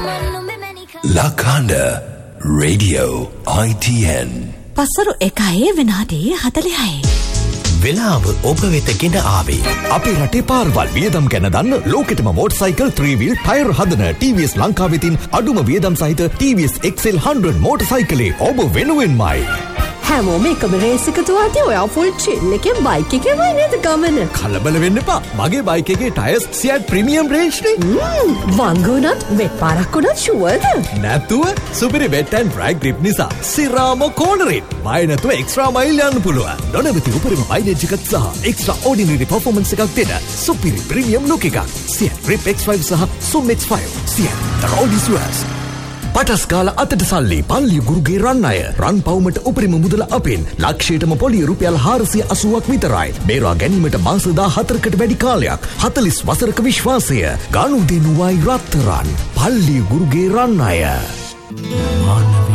Lakanda Radio ITN පසරු 1 විනාඩි 40යි. වෙලාව ඔබ වෙත ගෙන ආවේ. අපේ රටේ පාරවල් වියදම් ගැන දන්න ලෝකෙටම මෝටර්සයිකල් 3-wheel ටයර් හදන TVS ලංකාව වෙතින් අඩුම වියදම් සහිත TVS XL 100 මෝටර්සයිකලේ ඔබ වෙනුවෙන්මයි. හැමෝම එකම රේස් එකට වාදී ඔයා ෆුල් චිල් එකේ බයික් එකේ වයි නේද ගමන. කලබල වෙන්න එපා. මගේ බයික් එකේ ටයර්ස් සියට් ප්‍රීමියම් රේන්ජ් නේ. වංගුණත් වෙත් පාරක් උනත් ෂුවර්ද? නැතුව සුපිරි වෙට් ඇන්ඩ් ඩ්‍රයි ග්‍රිප් නිසා සිරාම කෝනරින් බය නැතුව එක්ස්ට්‍රා මයිල් යන්න පුළුවන්. නොනවති උපරිම මයිලේජ් එකක් සහ එක්ස්ට්‍රා ඕඩිනරි පර්ෆෝමන්ස් එකක් දෙන සුපිරි ප්‍රීමියම් ලුක් එකක්. සියට් ග්‍රිප් X5 සහ සුම් X5. සියට් the road is yours. පටස්කාල අතට සල්ලි පල්ලිය ගුරුගේ රන් අය රන් පවුමට උපරිම මුදල අපෙන් ලක්ෂයටම පොලිය රුපියල් 480ක් විතරයි. බේරා ගැනීමට මාස 14කට වැඩි කාලයක් 40 වසරක විශ්වාසය ගනුදෙනුවයි රත්තරන් පල්ලිය ගුරුගේ රන් අය. මානව